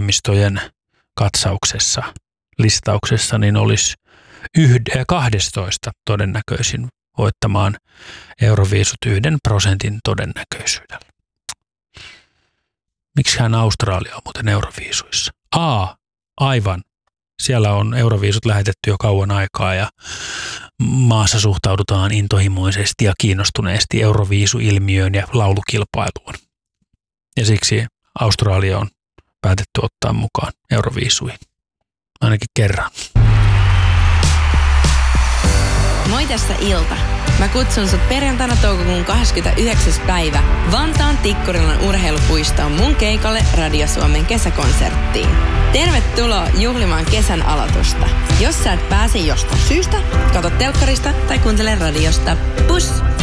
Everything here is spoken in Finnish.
toimistojen katsauksessa, listauksessa, niin olisi 12 todennäköisin voittamaan Euroviisut 1% todennäköisyydellä. Miksihän Australia on muuten Euroviisuissa? Aivan. Siellä on Euroviisut lähetetty jo kauan aikaa ja maassa suhtaudutaan intohimoisesti ja kiinnostuneesti Euroviisu-ilmiöön ja laulukilpailuun. Ja siksi Australia on päätetty ottaa mukaan Euroviisuihin. Ainakin kerran. Moi, tässä Ilta. Mä kutsun sut perjantaina toukokuun 29. päivä Vantaan Tikkurilan urheilupuistoon mun keikalle Radio Suomen kesäkonserttiin. Tervetuloa juhlimaan kesän aloitusta. Jos sä et pääse jostain syystä, katso telkkarista tai kuuntele radiosta. Pus!